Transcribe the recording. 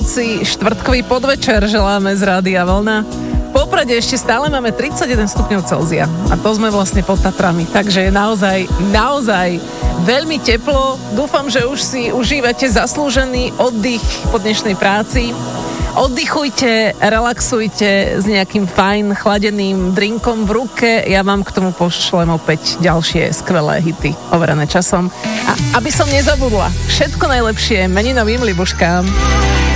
noci, štvrtkový podvečer želáme z Rádia Vlna. V Poprade ešte stále máme 31 stupňov Celzia a to sme vlastne pod Tatrami, takže je naozaj veľmi teplo. Dúfam, že už si užívate zaslúžený oddych po dnešnej práci. Oddychujte, relaxujte s nejakým fajn chladeným drinkom v ruke. Ja vám k tomu pošlem opäť ďalšie skvelé hity overené časom. A aby som nezabudla, všetko najlepšie meninovým libuškám.